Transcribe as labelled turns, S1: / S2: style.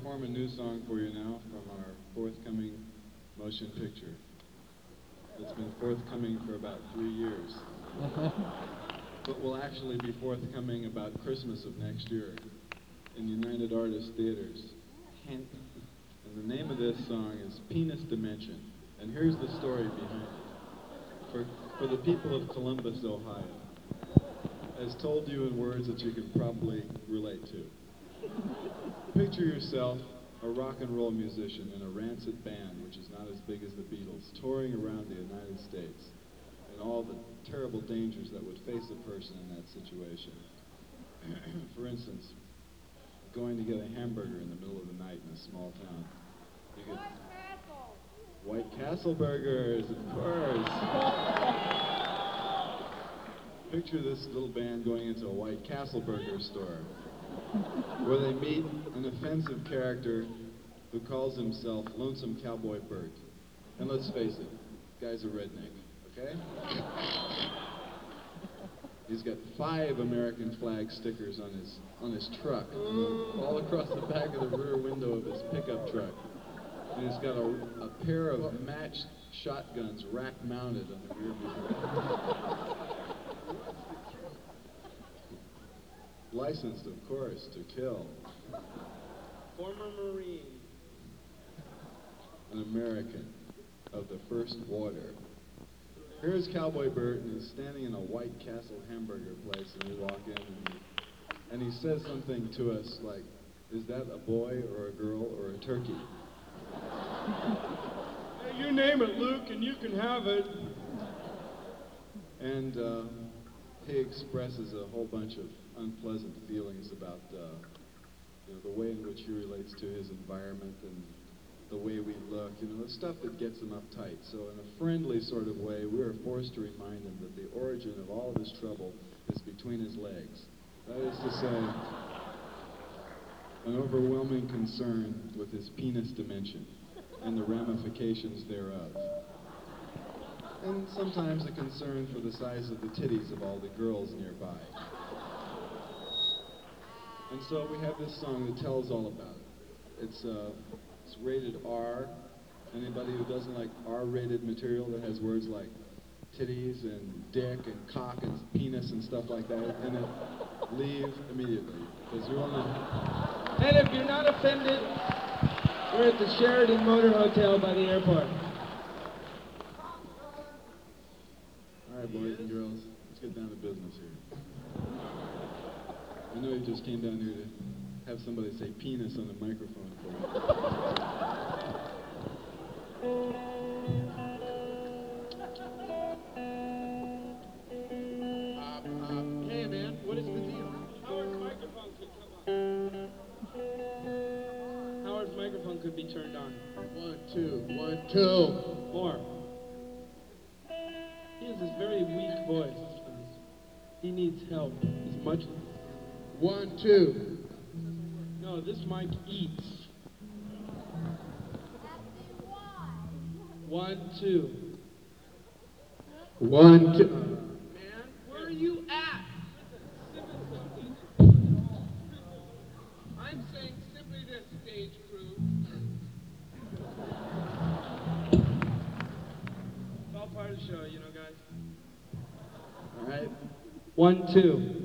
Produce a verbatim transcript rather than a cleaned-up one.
S1: perform a new song for you now from our forthcoming motion picture. It's been forthcoming for about three years. But will actually be forthcoming about Christmas of next year in United Artists Theaters. And the name of this song is Penis Dimension. And here's the story behind it. For, for the people of Columbus, Ohio, as told you in words that you can probably relate to. Picture yourself a rock and roll musician in a rancid band, which is not as big as the Beatles, touring around the United States, and all the terrible dangers that would face a person in that situation. For instance, going to get a hamburger in the middle of the night in a small town. You could, White Castle burgers, of course. Picture this little band going into a White Castle burger store, where they meet an offensive character who calls himself Lonesome Cowboy Bert. And let's face it, guy's a redneck, okay? He's got five American flag stickers on his on his truck, all across the back of the rear window of his pickup truck. And he's got a, a pair of matched shotguns rack-mounted on the rear view. Licensed, of course, to kill.
S2: Former Marine.
S1: An American of the first water. Here's Cowboy Bert, and he's standing in a White Castle hamburger place, and we walk in, and he, and he says something to us like, is that a boy or a girl or a turkey?
S2: Hey, you name it, Luke, and you can have it.
S1: And uh, he expresses a whole bunch of unpleasant feelings about uh, you know, the way in which he relates to his environment and the way we look, you know, the stuff that gets him uptight. So in a friendly sort of way, we were forced to remind him that the origin of all of his trouble is between his legs. That is to say, an overwhelming concern with his penis dimension and the ramifications thereof. And sometimes a concern for the size of the titties of all the girls nearby. And so we have this song that tells all about it. It's, uh, it's rated R. Anybody who doesn't like R-rated material that has words like titties and dick and cock and penis and stuff like that in it, leave immediately. Because you only...
S2: And if you're not offended, we're at the Sheraton Motor Hotel by the airport.
S1: All right, boys and girls, let's get down to business here. I know you just came down here to have somebody say penis on the microphone for you.
S3: Uh, uh, hey, man, what is the deal?
S2: Howard's microphone could come on. Howard's microphone could be turned on.
S3: One, two, one, two.
S2: More. He has this very weak voice. He needs help. He's much...
S3: One, two.
S2: No, this mic eats. One, two.
S3: One, two.
S2: Man, where are you at?
S3: I'm saying simply this, stage crew.
S2: It's all part of the show, you know, guys.
S1: All right?
S2: One, two.